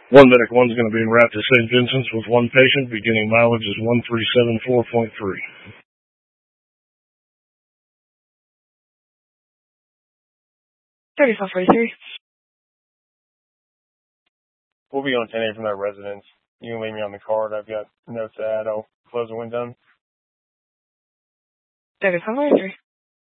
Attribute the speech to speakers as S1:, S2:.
S1: One medic 1 is going to be en route to St. Vincent's with one patient. Beginning mileage is 1374.3.
S2: 3543.
S3: We'll be on 10A from that residence. You can leave me on the card. I've got notes to add. I'll close the window.
S2: 3543.